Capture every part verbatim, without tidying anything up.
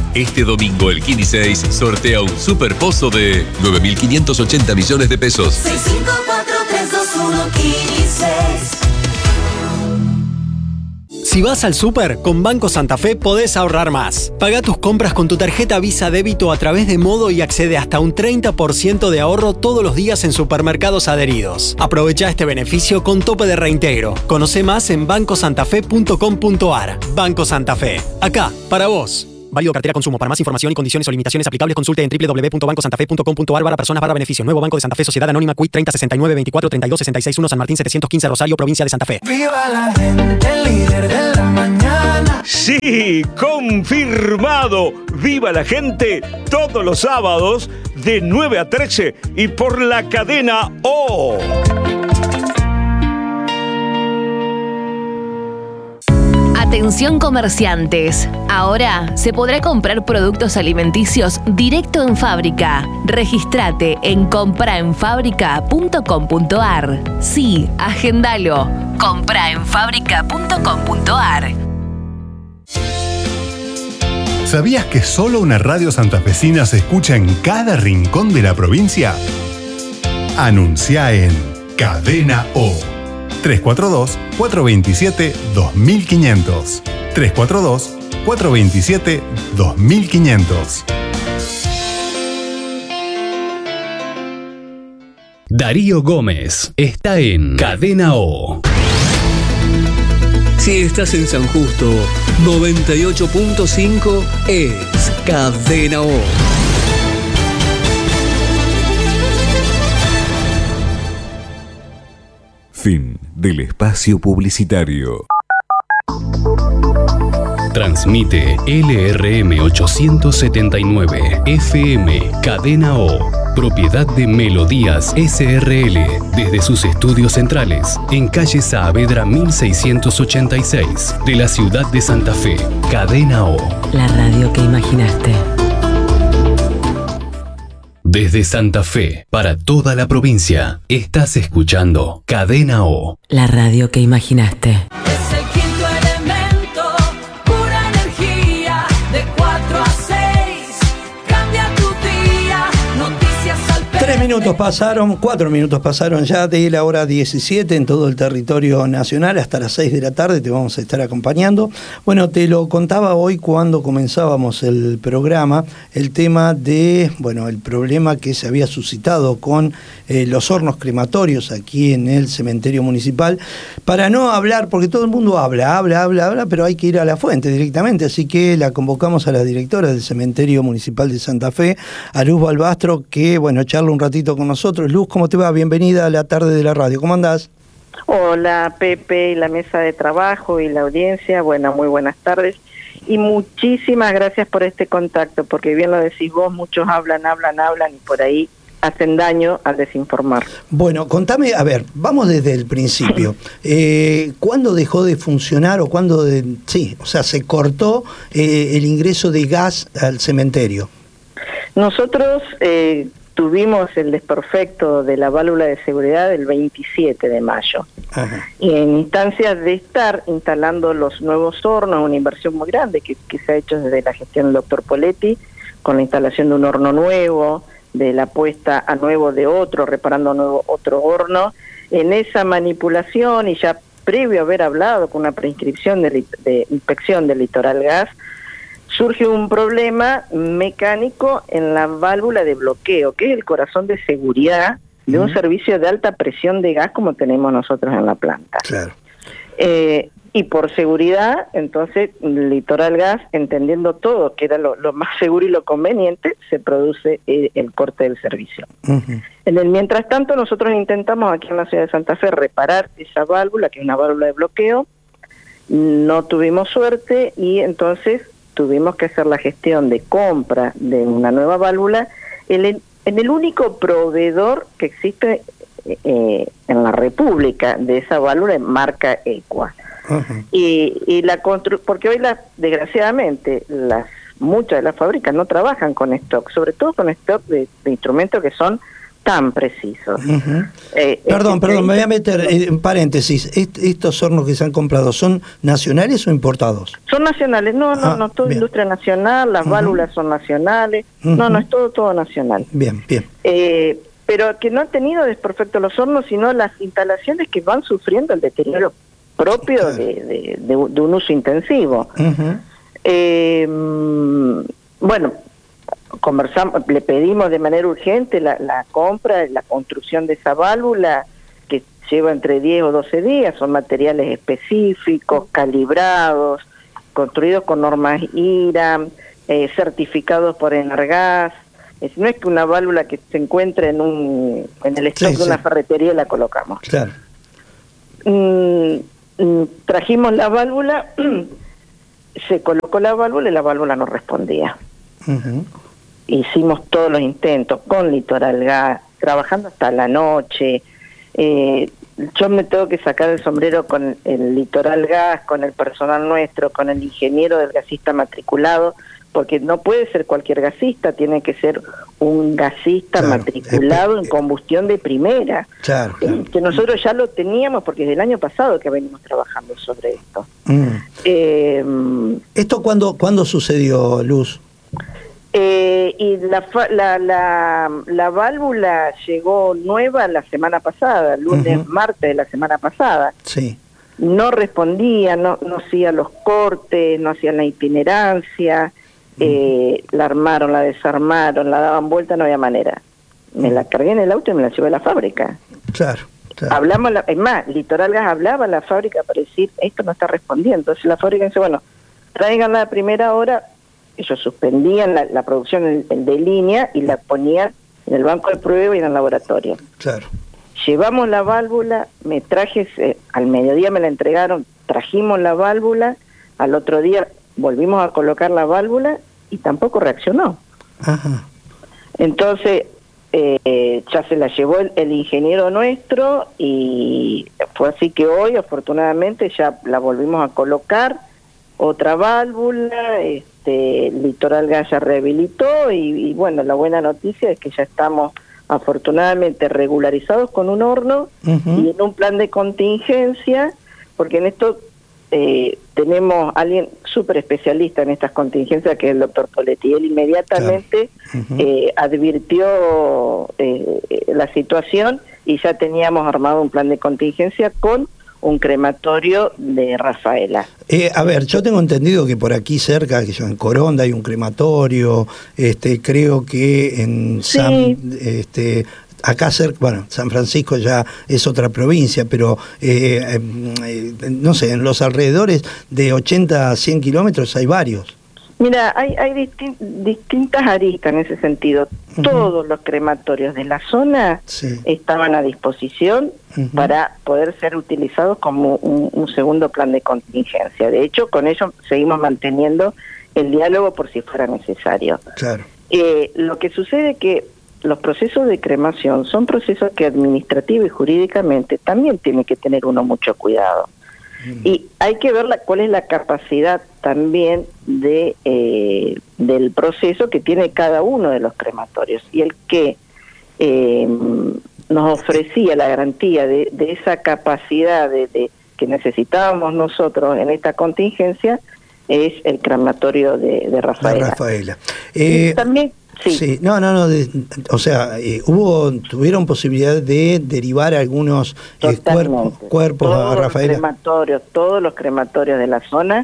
Este domingo el Kini seis sortea un super pozo de nueve mil quinientos ochenta millones de pesos. seis cinco cuatro tres dos uno Kini seis. Si vas al súper, con Banco Santa Fe podés ahorrar más. Paga tus compras con tu tarjeta Visa Débito a través de Modo y accede hasta un treinta por ciento de ahorro todos los días en supermercados adheridos. Aprovecha este beneficio con tope de reintegro. Conoce más en banco santa fe punto com punto a r. Banco Santa Fe. Acá, para vos. Válido cartera consumo. Para más información y condiciones o limitaciones aplicables, consulte en doble u doble u doble u punto banco santa fe punto com punto a r barra personas barra beneficio. Nuevo Banco de Santa Fe, Sociedad Anónima, C U I treinta sesenta y nueve veinticuatro treinta y dos sesenta y seis uno, San Martín setecientos quince, Rosario, provincia de Santa Fe. ¡Viva la gente, el líder de la mañana! Sí, confirmado. ¡Viva la gente! Todos los sábados de nueve a trece y por la cadena O. Atención comerciantes, ahora se podrá comprar productos alimenticios directo en fábrica. Regístrate en compra en fábrica punto com punto a r. Sí, agendalo. compra en fábrica punto com punto a r. ¿Sabías que solo una radio santafesina se escucha en cada rincón de la provincia? Anuncia en Cadena O. tres cuatro dos, cuatro dos siete, dos mil quinientos. tres cuatro dos, cuatro dos siete, dos mil quinientos. Darío Gómez está en Cadena O. Si estás en San Justo, noventa y ocho punto cinco es Cadena O. Fin del espacio publicitario. Transmite L R M ochocientos setenta y nueve F M Cadena O, propiedad de Melodías S R L, desde sus estudios centrales en calle Saavedra mil seiscientos ochenta y seis de la ciudad de Santa Fe. Cadena O. La radio que imaginaste. Desde Santa Fe, para toda la provincia, estás escuchando Cadena O. La radio que imaginaste. Es el quinto elemento, pura energía, de cuatro a seis, cambia tu día, noticias al pecho. Tres minutos pasaron, cuatro minutos pasaron ya de la hora diecisiete en todo el territorio nacional. Hasta las seis de la tarde te vamos a estar acompañando. Bueno, te lo contaba hoy cuando comenzábamos el programa, el tema de, bueno, el problema que se había suscitado con eh, los hornos crematorios aquí en el cementerio municipal. Para no hablar, porque todo el mundo habla, habla, habla, habla, pero hay que ir a la fuente directamente. Así que la convocamos a la directora del cementerio municipal de Santa Fe, a Luz Balbastro, que, bueno, charla un ratito con nosotros. Luz, ¿cómo te va? Bienvenida a la tarde de la radio. ¿Cómo andás? Hola, Pepe y la mesa de trabajo y la audiencia. Bueno, muy buenas tardes. Y muchísimas gracias por este contacto, porque bien lo decís vos, muchos hablan, hablan, hablan y por ahí hacen daño al desinformar. Bueno, contame, a ver, vamos desde el principio. Eh, ¿Cuándo dejó de funcionar o cuándo, de, sí, o sea, se cortó eh, el ingreso de gas al cementerio? Nosotros eh, tuvimos el desperfecto de la válvula de seguridad el veintisiete de mayo. Ajá. Y en instancias de estar instalando los nuevos hornos, una inversión muy grande que, que se ha hecho desde la gestión del doctor Poletti, con la instalación de un horno nuevo, de la puesta a nuevo de otro, reparando nuevo otro horno. En esa manipulación, y ya previo a haber hablado con una preinscripción de, de inspección del Litoral Gas, surge un problema mecánico en la válvula de bloqueo, que es el corazón de seguridad de un uh-huh. servicio de alta presión de gas como tenemos nosotros en la planta. Claro. Eh, y por seguridad, entonces, Litoral Gas, entendiendo todo, que era lo, lo más seguro y lo conveniente, se produce el, el corte del servicio. Uh-huh. En el mientras tanto, nosotros intentamos aquí en la ciudad de Santa Fe reparar esa válvula, que es una válvula de bloqueo. No tuvimos suerte y entonces tuvimos que hacer la gestión de compra de una nueva válvula en el, en el único proveedor que existe eh, en la República de esa válvula, en marca Equa. Uh-huh. Y, y la constru porque hoy, la, desgraciadamente, las muchas de las fábricas no trabajan con stock, sobre todo con stock de, de instrumentos que son tan precisos. Uh-huh. Eh, perdón, eh, perdón, eh, me voy a meter en paréntesis. Est- ¿Estos hornos que se han comprado son nacionales o importados? Son nacionales, no, no, Ah, no, todo bien. industria nacional, las Ujú. válvulas son nacionales, Ujú. no, no, es todo, todo nacional. Bien, bien. Eh, pero que no han tenido desperfecto los hornos, sino las instalaciones que van sufriendo el deterioro propio Claro. de, de- de un de un uso intensivo. Ujú. Eh, mm, bueno, conversamos, le pedimos de manera urgente la, la compra, la construcción de esa válvula, que lleva entre diez o doce días, son materiales específicos, calibrados, construidos con normas I R A, eh, certificados por Energas. Es, no es que una válvula que se encuentre en un en el stock Sí, de una sí. ferretería la colocamos. Claro. Mm, mm, trajimos la válvula, se colocó la válvula y la válvula no respondía. Ujú. Hicimos todos los intentos con Litoral Gas, trabajando hasta la noche. Eh, yo me tengo que sacar el sombrero con el Litoral Gas, con el personal nuestro, con el ingeniero del gasista matriculado, porque no puede ser cualquier gasista, tiene que ser un gasista Claro, matriculado en combustión de primera, Claro, claro. que nosotros ya lo teníamos porque desde el año pasado que venimos trabajando sobre esto. Mm. Eh, ¿Esto cuándo, cuándo sucedió, Luz? Eh, y la, fa- la, la, la válvula llegó nueva la semana pasada, lunes, Ujú. martes de la semana pasada. Sí. No respondía, no, no hacía los cortes, no hacía la itinerancia, eh, la armaron, la desarmaron, la daban vuelta, no había manera. Me la cargué en el auto y me la llevé a la fábrica. Claro. claro. Hablamos, la, es más, Litoral Gas hablaba a la fábrica para decir, esto no está respondiendo. Entonces la fábrica dice, bueno, tráiganla a primera hora. Ellos suspendían la, la producción en- en de línea y la ponían en el banco de prueba y en el laboratorio. Claro. Llevamos la válvula, me traje, eh, al mediodía me la entregaron, trajimos la válvula, al otro día volvimos a colocar la válvula y tampoco reaccionó. Ajá. Entonces, eh, ya se la llevó el, el ingeniero nuestro y fue así que hoy, afortunadamente, ya la volvimos a colocar, otra válvula, este, Litoral Gas ya rehabilitó y, y bueno, la buena noticia es que ya estamos afortunadamente regularizados con un horno Ujú. y en un plan de contingencia, porque en esto eh, tenemos a alguien súper especialista en estas contingencias, que es el doctor Poletti. Él inmediatamente Ujú. eh, advirtió eh, la situación y ya teníamos armado un plan de contingencia con un crematorio de Rafaela. Eh, a ver, yo tengo entendido que por aquí cerca, que yo en Coronda hay un crematorio, este, creo que en Sí. San, este, acá cerca, bueno, San Francisco ya es otra provincia, pero eh, eh, no sé, en los alrededores de ochenta a cien kilómetros hay varios. Mira, hay, hay distin- distintas aristas en ese sentido. Ujú. Todos los crematorios de la zona Sí. estaban a disposición Ujú. para poder ser utilizados como un, un segundo plan de contingencia. De hecho, con ello seguimos manteniendo el diálogo por si fuera necesario. Claro. Eh, lo que sucede es que los procesos de cremación son procesos que administrativo y jurídicamente también tiene que tener uno mucho cuidado. Y hay que ver la, cuál es la capacidad también de eh, del proceso que tiene cada uno de los crematorios. Y el que eh, nos ofrecía la garantía de, de esa capacidad de, de que necesitábamos nosotros en esta contingencia es el crematorio de, de La Rafaela. Rafaela. Y Eh, también, sí. Sí, no, no, no, de- o sea, eh, hubo, tuvieron posibilidad de derivar algunos eh, cuerpos, Totalmente. cuerpos todos a los Rafaela. crematorios, todos los crematorios de la zona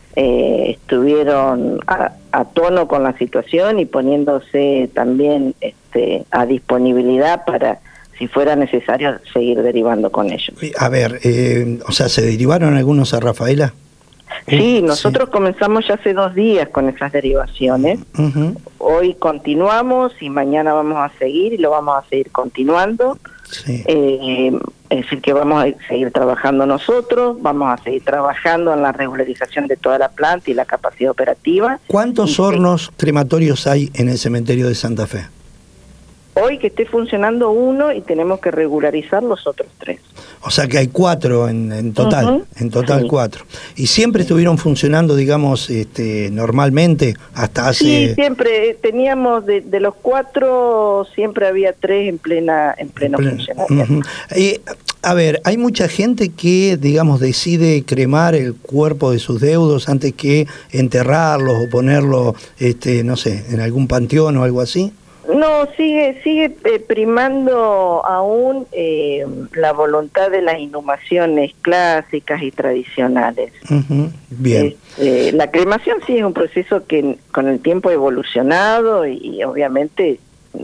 eh, estuvieron a, a tono con la situación y poniéndose también este, a disponibilidad para, si fuera necesario, seguir derivando con ellos. A ver, eh, o sea, ¿se derivaron algunos a Rafaela? Sí, Eh, nosotros comenzamos ya hace dos días con esas derivaciones. Ujú. Hoy continuamos y mañana vamos a seguir y lo vamos a seguir continuando. Sí. Eh, es decir, que vamos a seguir trabajando nosotros, vamos a seguir trabajando en la regularización de toda la planta y la capacidad operativa. ¿Cuántos Y- hornos crematorios hay en el cementerio de Santa Fe? Hoy que esté funcionando uno y tenemos que regularizar los otros tres. O sea que hay cuatro en, en total, Uh-huh. en total Sí. cuatro. ¿Y siempre estuvieron funcionando, digamos, este, normalmente hasta hace...? Sí, siempre teníamos, de, de los cuatro, siempre había tres en plena en pleno Pleno. funcionamiento. Ujú. Eh, a ver, hay mucha gente que, digamos, decide cremar el cuerpo de sus deudos antes que enterrarlos o ponerlo, este, no sé, en algún panteón o algo así. No, sigue sigue eh, primando aún eh, la voluntad de las inhumaciones clásicas y tradicionales. Ujú. Bien. Este, la cremación sí es un proceso que con el tiempo ha evolucionado y, y obviamente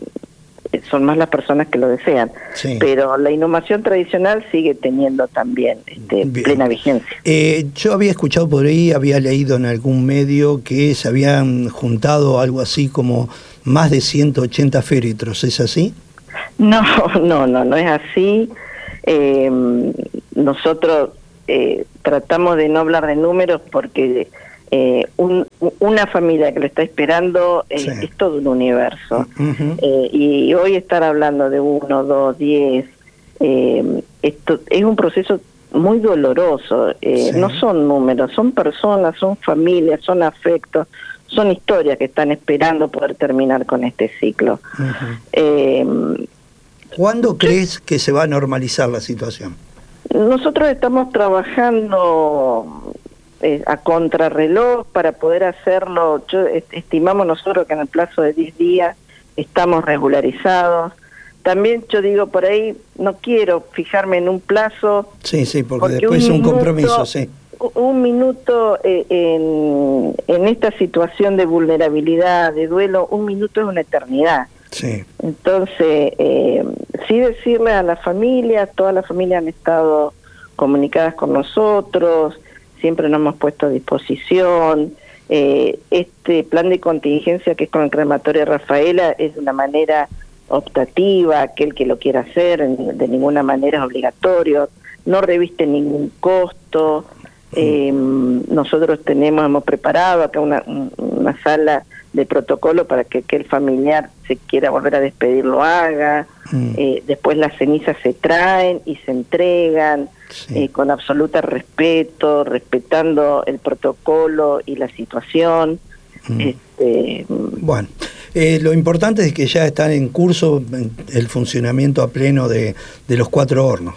eh, son más las personas que lo desean. Sí. Pero la inhumación tradicional sigue teniendo también este, plena vigencia. Eh, yo había escuchado por ahí, había leído en algún medio que se habían juntado algo así como más de ciento ochenta féretros, ¿es así? No, no, no, no es así. Eh, nosotros eh, tratamos de no hablar de números porque eh, un, una familia que lo está esperando eh, Sí. es todo un universo. Ujú. Eh, y hoy estar hablando de uno, dos, diez, eh, esto es un proceso muy doloroso. Eh, Sí. No son números, son personas, son familias, son afectos, son historias que están esperando poder terminar con este ciclo. Ujú. Eh, ¿Cuándo crees que se va a normalizar la situación? Nosotros estamos trabajando eh, a contrarreloj para poder hacerlo. Yo est- estimamos nosotros que en el plazo de diez días estamos regularizados. También yo digo por ahí, no quiero fijarme en un plazo. Sí, sí, porque, Porque después es un un minuto- compromiso, sí. Un minuto eh, en, en esta situación de vulnerabilidad, de duelo, un minuto es una eternidad. Sí. Entonces, eh, sí decirle a las familias, todas las familias han estado comunicadas con nosotros, siempre nos hemos puesto a disposición. Eh, este plan de contingencia que es con el crematorio de Rafaela es de una manera optativa, aquel que lo quiera hacer, en- de ninguna manera es obligatorio, no reviste ningún costo. Eh, nosotros tenemos, hemos preparado acá una, una sala de protocolo para que aquel familiar se quiera volver a despedir lo haga. Mm. Eh, después las cenizas se traen y se entregan eh, con absoluto respeto, respetando el protocolo y la situación. Mm. Este, Bueno, eh, lo importante es que ya están en curso el funcionamiento a pleno de, de los cuatro hornos.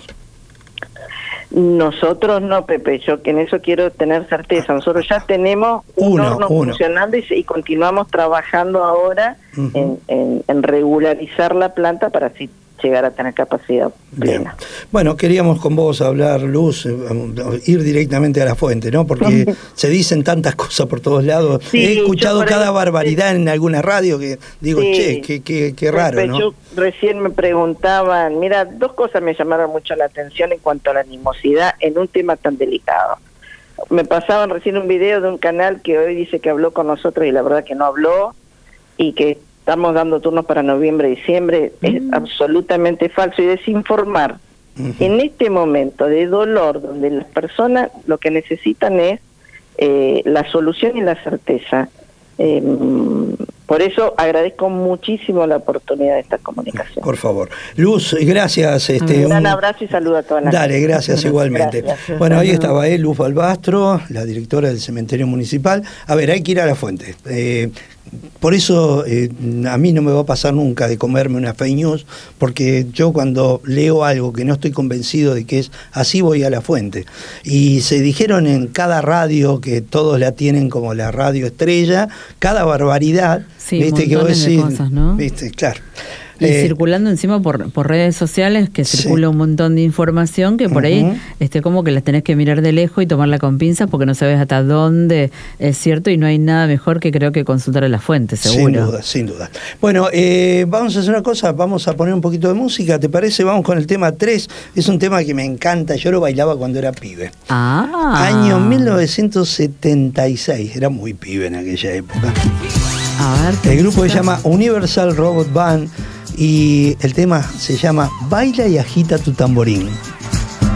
Nosotros no, Pepe, yo que en eso quiero tener certeza. Nosotros ya tenemos un Uno, horno uno. funcionando y, se- y continuamos trabajando ahora Ujú. en, en- en regularizar la planta para así llegar a tener capacidad Bien. Bueno, queríamos con vos hablar, Luz, eh, ir directamente a la fuente, ¿no? Porque se dicen tantas cosas por todos lados. Sí, He yo escuchado por ahí- cada barbaridad en alguna radio que digo, Sí. che, qué, qué, qué raro, Pepe, ¿no? yo recién me preguntaban, mira, dos cosas me llamaron mucho la atención en cuanto a la animosidad en un tema tan delicado. Me pasaban recién un video de un canal que hoy dice que habló con nosotros y la verdad que no habló, y que estamos dando turnos para noviembre, diciembre. Es absolutamente falso y desinformar. En este momento de dolor, donde las personas lo que necesitan es eh, la solución y la certeza. Eh, por eso agradezco muchísimo la oportunidad de esta comunicación. Por favor. Luz, gracias. Este, Un gran un- abrazo y saludo a todas las Dale, gracias igualmente. Gracias. Bueno, ahí estaba eh, Luz Balbastro, la directora del cementerio municipal. A ver, hay que ir a la fuente. Eh, por eso eh, a mí no me va a pasar nunca de comerme una fake news, porque yo cuando leo algo que no estoy convencido de que es así, voy a la fuente. Y se dijeron en cada radio, que todos la tienen como la radio estrella, cada barbaridad. Sí, viste que vos montones de decís, cosas, ¿no? viste, claro. Y Eh, circulando encima por, por redes sociales, que circula un montón de información que por Ujú. ahí este, como que las tenés que mirar de lejos y tomarla con pinzas porque no sabes hasta dónde es cierto, y no hay nada mejor que creo que consultar a la fuente, seguro. Sin duda, sin duda. Bueno, eh, vamos a hacer una cosa, vamos a poner un poquito de música, ¿te parece? Vamos con el tema tres, es un tema que me encanta, yo lo bailaba cuando era pibe. Ah. Año mil novecientos setenta y seis, era muy pibe en aquella época. A ver, El grupo se llama Universal Robot Band y el tema se llama Baila y agita tu tamborín.